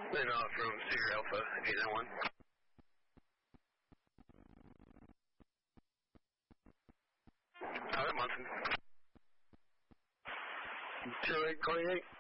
Then from Cedar Alpha 891. Alright, Munson. 2828.